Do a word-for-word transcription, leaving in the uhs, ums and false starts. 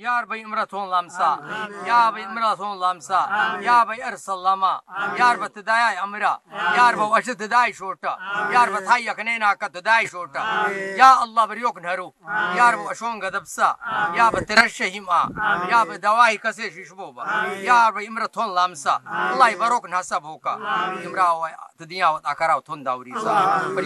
यार भाई इमरतों लमसा या भाई इमरतों लमसा या भाई अरसल लमा यार बतदाया अमरा यार वो अशद दाई शोटा यार बताई यकने ना कत दाई शोटा या अल्लाह बरियोक नहरू यार वो अशोंग दबसा या बतरशहिमा या बदवाई कसे शिशबोबा यार भाई इमरतों लमसा अल्लाह बरोक नसब होका इमरा तदिया अकरा थुन दावरी सा